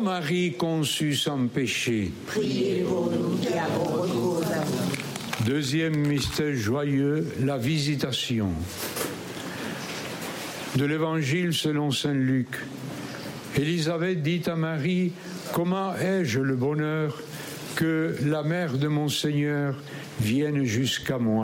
Marie conçue sans péché. Priez pour nous qui avons recours à vous. Deuxième mystère joyeux, la visitation. De l'Évangile selon saint Luc. Élisabeth dit à Marie, « Comment ai-je le bonheur que la mère de mon Seigneur vienne jusqu'à moi ?